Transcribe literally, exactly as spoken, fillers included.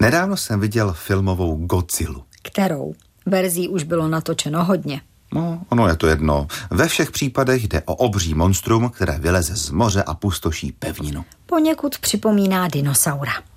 Nedávno jsem viděl filmovou Godzillu. Kterou? Verzí už bylo natočeno hodně. No, ono je to jedno. Ve všech případech jde o obří monstrum, které vyleze z moře a pustoší pevninu. Poněkud připomíná dinosaura.